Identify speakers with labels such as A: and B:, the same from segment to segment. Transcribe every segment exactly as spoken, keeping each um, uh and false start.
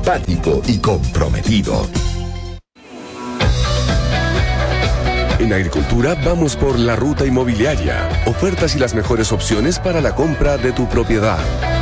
A: simpático y comprometido. En Agricultura vamos por la ruta inmobiliaria. Ofertas y las mejores opciones para la compra de tu propiedad.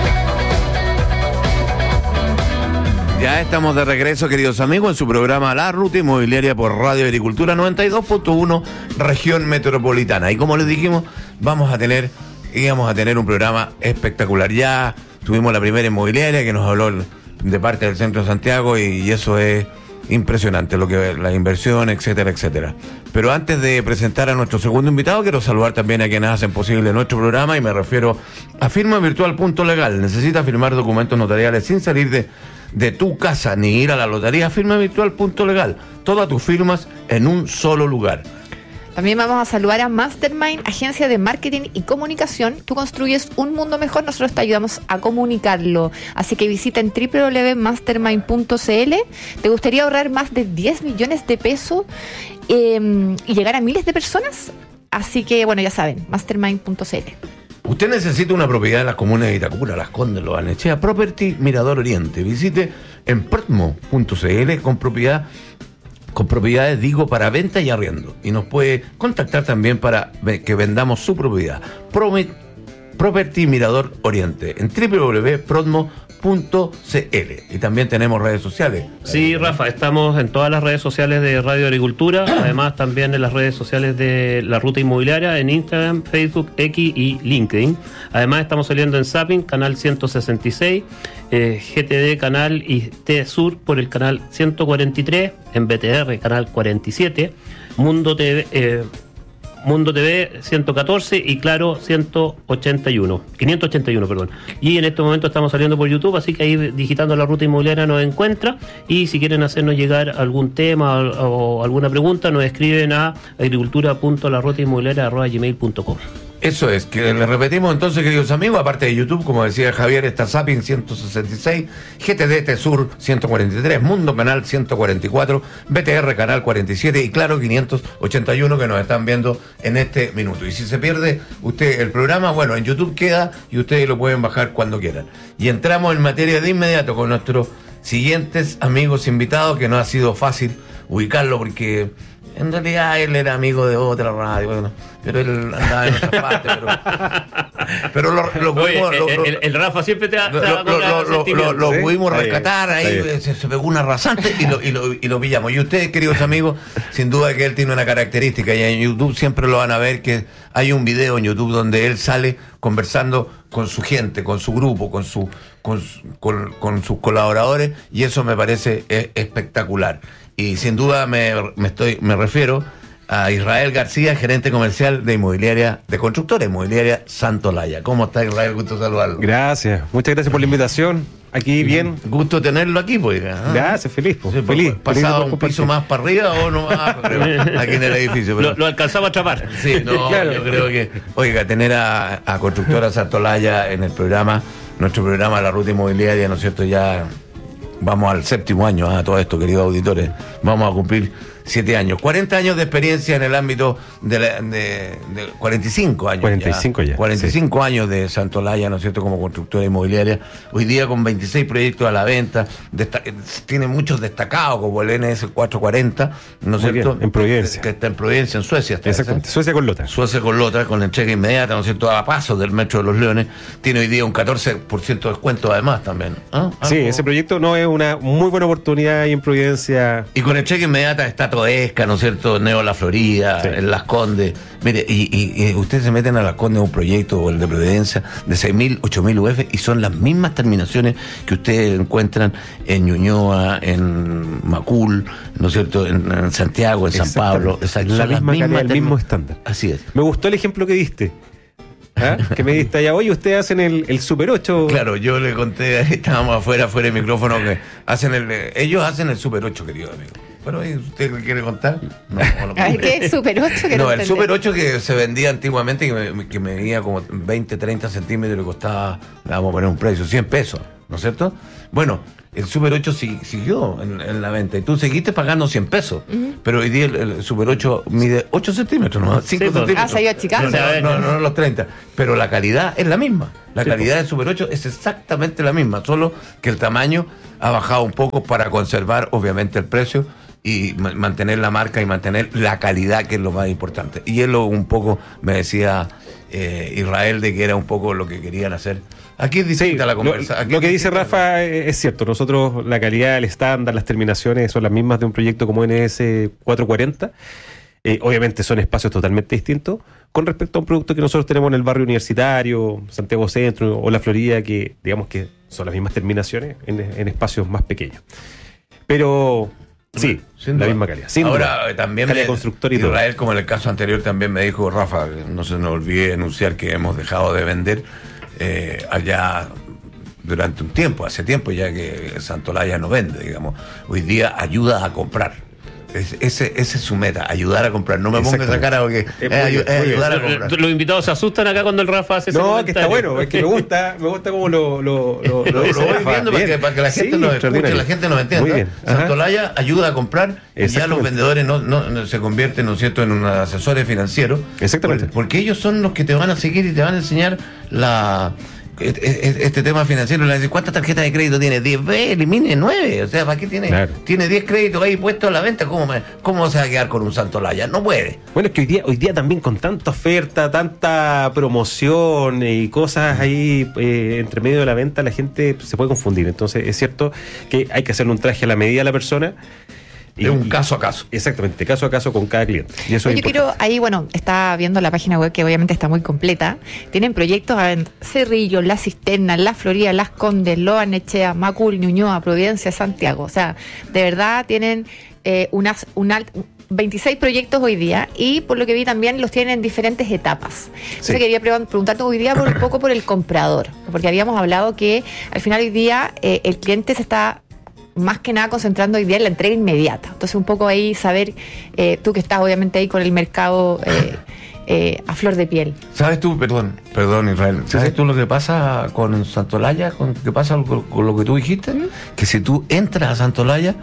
B: Ya estamos de regreso, queridos amigos, en su programa La Ruta Inmobiliaria por Radio Agricultura noventa y dos punto uno, región metropolitana. Y como les dijimos, vamos a tener, íbamos a tener un programa espectacular. Ya tuvimos la primera inmobiliaria que nos habló de parte del Centro de Santiago y, y eso es impresionante, lo que la inversión, etcétera, etcétera. Pero antes de presentar a nuestro segundo invitado, quiero saludar también a quienes hacen posible nuestro programa y me refiero a Firma Virtual Punto Legal. Necesita firmar documentos notariales sin salir de de tu casa ni ir a la lotería. Firma Virtual Punto Legal. Todas tus firmas en un solo lugar.
C: También vamos a saludar a Mastermind, agencia de marketing y comunicación. Tú construyes un mundo mejor, nosotros te ayudamos a comunicarlo. Así que visita en doble u doble u doble u punto mastermind punto c l. ¿Te gustaría ahorrar más de diez millones de pesos eh, y llegar a miles de personas? Así que, bueno, ya saben, mastermind punto c l.
B: Usted necesita una propiedad en las comunas de Itacura, Las Condes, Lo Barnechea, Property Mirador Oriente. Visite en protmo punto c l con propiedad, con propiedades, digo, para venta y arriendo. Y nos puede contactar también para que vendamos su propiedad. Promet, Property Mirador Oriente en doble u doble u doble u punto protmo punto c l. Y también tenemos redes sociales.
D: Sí, Rafa, estamos en todas las redes sociales de Radio Agricultura, además también en las redes sociales de La Ruta Inmobiliaria, en Instagram, Facebook, X y LinkedIn. Además estamos saliendo en Zapping, canal ciento sesenta y seis, eh, G T D canal y T Sur por el canal ciento cuarenta y tres, en B T R canal cuarenta y siete, Mundo T V... Eh, Mundo T V ciento catorce y Claro ciento ochenta y uno, quinientos ochenta y uno, perdón. Y en este momento estamos saliendo por YouTube, así que ahí digitando La Ruta Inmobiliaria nos encuentra. Y si quieren hacernos llegar algún tema o, o alguna pregunta, nos escriben a agricultura punto la ruta inmobiliaria arroba gmail punto com.
B: Eso es, que le repetimos entonces, queridos amigos, aparte de YouTube, como decía Javier, está Zapping ciento sesenta y seis, G T D T Sur ciento cuarenta y tres, Mundo Canal ciento cuarenta y cuatro, B T R Canal cuarenta y siete y Claro quinientos ochenta y uno que nos están viendo en este minuto. Y si se pierde usted el programa, bueno, en YouTube queda y ustedes lo pueden bajar cuando quieran. Y entramos en materia de inmediato con nuestros siguientes amigos invitados, que no ha sido fácil ubicarlo porque en realidad él era amigo de otra radio, bueno, pero él andaba en otra parte, pero, pero lo, lo pudimos,
D: Oye,
B: lo,
D: el,
B: lo,
D: el, el Rafa siempre te da
B: lo, lo, lo, lo, lo, lo
E: ¿Sí?
B: pudimos
E: Ahí,
B: rescatar, ahí,
E: ahí.
B: Se, se pegó una rasante y lo, y, lo, y lo pillamos. Y ustedes, queridos amigos, sin duda que él tiene una característica, y en YouTube siempre lo van a ver, que hay un video en YouTube donde él sale conversando con su gente, con su grupo, con su con, con, con sus colaboradores, y eso me parece eh, espectacular. Y sin duda me, me estoy me refiero a Israel García, gerente comercial de inmobiliaria, de constructora inmobiliaria Santolaya. ¿Cómo está, Israel? Gusto saludarlo.
E: Gracias, muchas gracias por la invitación. Aquí bien.
B: Gusto tenerlo aquí, pues. ¿Ah?
E: Gracias, feliz. Pues,
B: Sí,
E: feliz.
B: ¿Pasado
E: feliz
B: un piso más para arriba o no más? Creo, aquí en el edificio. Pero...
D: Lo, lo alcanzamos a atrapar.
B: Sí, no,
E: Claro.
B: yo creo que, oiga, tener a, a Constructora Santolaya en el programa, nuestro programa La Ruta Inmobiliaria, ¿no es cierto? Ya vamos al séptimo año, a todo esto, queridos auditores. Vamos a cumplir siete años. cuarenta años de experiencia en el ámbito de, la, de, de cuarenta y cinco años.
E: cuarenta y cinco ya,
B: cuarenta y cinco sí. años de Santolaya, ¿no es cierto?, como constructora inmobiliaria. Hoy día con veintiséis proyectos a la venta. Desta- tiene muchos destacados, como el N S cuatrocientos cuarenta, ¿no es
E: Muy
B: cierto?
E: bien, en Providencia.
B: Que está en Providencia, en Suecia. Está,
E: Exactamente,
B: ¿sí?
E: Suecia con Lota.
B: Suecia con Lota, con la entrega inmediata, ¿no es cierto?, a pasos del Metro de los Leones. Tiene hoy día un catorce por ciento de descuento además también. ¿Ah?
E: Sí, ese proyecto no es una muy buena oportunidad ahí en Providencia.
B: Y con entrega inmediata está Toesca, ¿no es cierto?, Neo La Florida,
E: Sí.
B: en Las Condes. Mire, y, y, y ustedes se meten a Las Condes, un proyecto, o el de Providencia, de seis mil, ocho mil U F, y son las mismas terminaciones que ustedes encuentran en Ñuñoa, en Macul, ¿no es cierto?, en, en Santiago, en San Pablo.
E: Exacto, la misma calidad, el mismo estándar.
B: Así es.
E: Me gustó el ejemplo que diste. ¿Ah? Que me diste allá. Oye, ustedes hacen el, el Super ocho.
B: Claro, yo le conté, estábamos afuera, fuera del micrófono, que hacen el, ellos hacen el Super ocho, querido amigo. Pero ¿usted qué quiere contar? No, no lo
C: A ver, ¿qué es Super ocho? Que
B: No,
C: no
B: el
C: entendí.
B: Super ocho que se vendía antiguamente, que, me, que medía como veinte, treinta centímetros y costaba, le vamos a poner un precio, cien pesos, ¿no es cierto? Bueno, el Super ocho si- siguió en, en la venta y tú seguiste pagando cien pesos, uh-huh. pero hoy día el, el Super ocho mide ocho centímetros, ¿no? cinco
D: Sí, pues.
B: centímetros.
C: Ah, se ha ido achicando.
B: No, no, no, no, los treinta, pero la calidad es la misma. La
E: Sí,
B: calidad
E: pues.
B: del Super ocho es exactamente la misma, solo que el tamaño ha bajado un poco para conservar obviamente el precio y ma- mantener la marca y mantener la calidad, que es lo más importante. Y él lo un poco me decía eh, Israel de que era un poco lo que querían hacer. Aquí es distinta
E: Sí,
B: la
E: lo,
B: conversa. Aquí
E: lo
B: es
E: que dice
B: distinta la-
E: Rafa es cierto. Nosotros, la calidad, el estándar, las terminaciones son las mismas de un proyecto como N S cuatrocientos cuarenta. Eh, obviamente son espacios totalmente distintos con respecto a un producto que nosotros tenemos en el barrio universitario, Santiago Centro o La Florida, que digamos que son las mismas terminaciones en, en espacios más pequeños. Pero sí,
B: Sin
E: la
B: duda.
E: misma calidad. Sin
B: Ahora
E: duda.
B: eh, también
E: Calidad
B: me-
E: constructor y todo.
B: Israel, como en el caso anterior, también me dijo, Rafa, no se nos olvide anunciar que hemos dejado de vender eh, allá durante un tiempo, hace tiempo ya que Santolaya no vende, digamos. Hoy día ayuda a comprar. Es- ese, ese es su meta, ayudar a comprar. No me pongas esa cara porque es,
E: muy
B: ayu-
E: bien,
B: es
E: muy bien.
B: ayudar a
D: Los,
B: comprar.
D: los invitados se asustan acá cuando el Rafa hace ese
E: No,
D: comentario.
E: que está bueno, es que me gusta, me gusta cómo lo, lo, lo,
B: Lo, lo
E: dice
B: voy
E: Rafa.
B: viendo para
E: Bien.
B: que, para que la gente
E: Sí,
B: nos escuche,
E: extraordinario.
B: la gente nos entienda.
E: Muy bien. Ajá.
B: Santolaya ayuda a comprar y ya los
E: Exactamente.
B: vendedores no, no, no se convierten, ¿no es cierto?, en unos asesores financieros.
E: Exactamente.
B: Por- Porque ellos son los que te van a seguir y te van a enseñar la este, este tema financiero. Le van a decir, ¿cuántas tarjetas de crédito tiene? diez, ve, elimine nueve. O sea, ¿para qué tiene?
E: Claro.
B: Tiene diez créditos ahí puestos a la venta. ¿Cómo, me, ¿Cómo se va a quedar con un Santolaya? No puede.
E: Bueno, es que hoy día, hoy día también con tanta oferta, tanta promoción y cosas ahí eh, entre medio de la venta, la gente se puede confundir. Entonces es cierto que hay que hacerle un traje a la medida a la persona.
B: De un caso a caso.
E: Exactamente, caso a caso con cada cliente. Y eso
C: Oye,
E: es
C: yo quiero,
E: importante.
C: ahí, bueno, está viendo la página web que obviamente está muy completa. Tienen proyectos en Cerrillo, La Cisterna, La Florida, Las Condes, Loa Nechea, Macul, Ñuñoa, Providencia, Santiago. O sea, de verdad tienen eh, unas, un alt- veintiséis proyectos hoy día y por lo que vi también los tienen en diferentes etapas. Entonces
E: Sí.
C: quería pre- preguntarte hoy día por un poco por el comprador, porque habíamos hablado que al final hoy día eh, el cliente se está más que nada concentrando hoy día en la entrega inmediata. Entonces un poco ahí saber, eh, tú que estás obviamente ahí con el mercado eh, eh, a flor de piel.
B: ¿Sabes tú, perdón, perdón Israel, ¿sabes tú lo que pasa con Santolaya, con que pasa con, con lo que tú dijiste? Que si tú entras a Santolaya,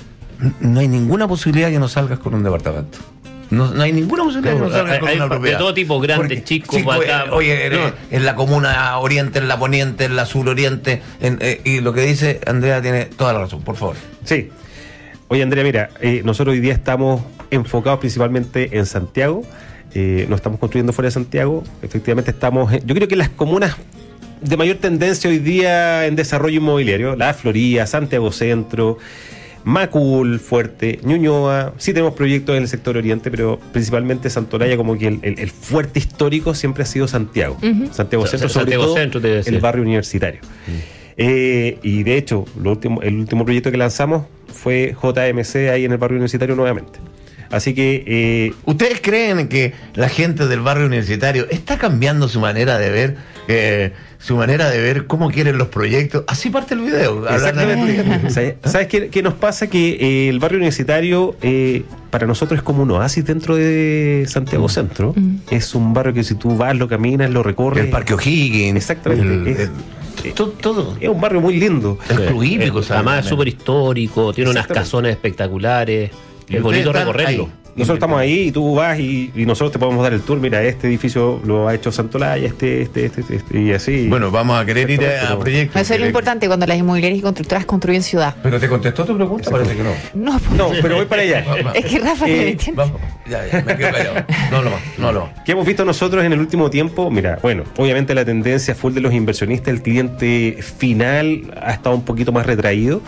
B: n- no hay ninguna posibilidad que no salgas con un departamento. No, no hay ninguna posibilidad
D: No,
B: que no salgas
D: hay-
B: con
D: hay
B: una
D: de
B: propiedad.
D: todo tipo, grandes,
B: Porque,
D: chicos,
B: chico,
D: acá,
B: eh, oye,
D: no.
B: en, en la comuna oriente, en la poniente, en la suroriente, en, eh, y lo que dice Andrea tiene toda la razón, por favor.
E: Sí. Oye, Andrea, mira, eh, nosotros hoy día estamos enfocados principalmente en Santiago. Eh, no estamos construyendo fuera de Santiago. Efectivamente estamos, en- yo creo que las comunas de mayor tendencia hoy día en desarrollo inmobiliario, La Florida, Santiago Centro, Macul, Fuerte, Ñuñoa. Sí tenemos proyectos en el sector oriente, pero principalmente Santolaya, como que el, el- el fuerte histórico siempre ha sido Santiago.
C: Ujú.
E: Santiago
D: O sea,
E: Centro, sobre
D: Santiago
E: todo
D: Centro, te decía.
E: el barrio universitario. Eh, y de hecho, lo último, el último proyecto que lanzamos fue J M C ahí en el barrio universitario nuevamente. Así que eh,
B: ¿Ustedes creen que la gente del barrio universitario está cambiando su manera de ver, eh, su manera de ver cómo quieren los proyectos? Así parte el video. hablando de-
E: exactamente. ¿Sabes, ¿sabes qué, qué nos pasa? Que eh, el barrio universitario eh, para nosotros es como un oasis dentro de Santiago Centro.
C: Mm.
E: Es un barrio que si tú vas, lo caminas, lo recorres.
B: El Parque O'Higgins.
E: Exactamente.
B: el-
E: Es-
B: el- todo, todo.
E: Es un barrio muy lindo.
B: El Club Hípico,
D: Eh,
B: ¿sabes?
D: además es súper histórico, tiene unas
E: Exactamente.
D: casonas espectaculares.
B: Y
D: Es bonito
B: ustedes están
D: recorrerlo.
B: ahí.
E: Nosotros estamos ahí y tú vas y, y nosotros te podemos dar el tour. Mira, este edificio lo ha hecho Santolaya, este, este, este, este, este, y así.
B: Bueno, vamos a querer ir a, a proyectos.
C: Eso es lo importante cuando las inmobiliarias y constructoras construyen ciudad.
B: Pero te contestó tu pregunta, parece que no.
C: No, pues,
E: no, pero voy para allá.
C: es que Rafa no
E: Eh,
C: me entiende.
B: Vamos, ya, ya, me quedo callado. No lo más, no lo más.
E: ¿Qué hemos visto nosotros en el último tiempo? Mira, bueno, obviamente la tendencia full de los inversionistas, el cliente final ha estado un poquito más retraído.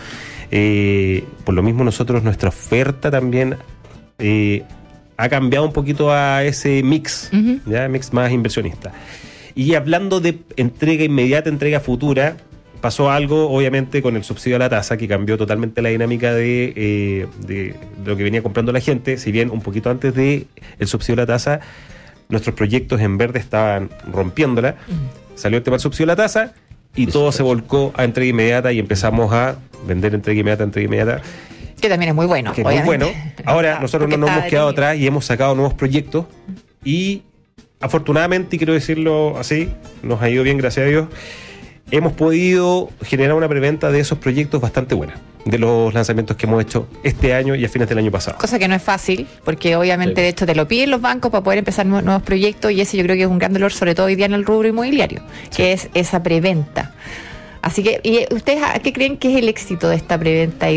E: Eh, por lo mismo nosotros, nuestra oferta también eh, ha cambiado un poquito a ese mix,
C: Ujú.
E: ya mix más inversionista. Y hablando de entrega inmediata, entrega futura, pasó algo obviamente con el subsidio a la tasa que cambió totalmente la dinámica de, eh, de lo que venía comprando la gente. Si bien un poquito antes de el subsidio a la tasa nuestros proyectos en verde estaban rompiéndola, salió el tema del subsidio a la tasa y todo se volcó a entrega inmediata y empezamos a vender entrega inmediata, entrega inmediata,
C: Que también es muy bueno.
E: que es muy
C: obviamente.
E: bueno. Ahora nosotros
C: Porque
E: no nos
C: está
E: hemos quedado
C: detenido.
E: atrás y hemos sacado nuevos proyectos y afortunadamente, y quiero decirlo así, nos ha ido bien, gracias a Dios. hemos podido generar una preventa de esos proyectos bastante buena, de los lanzamientos que hemos hecho este año y a fines del año pasado.
C: Cosa que no es fácil, porque obviamente
E: Sí.
C: de hecho te lo piden los bancos para poder empezar nu- nuevos proyectos, y ese yo creo que es un gran dolor, sobre todo hoy día en el rubro inmobiliario, que es esa preventa. Así que, ¿y ustedes a qué creen que es el éxito de esta preventa?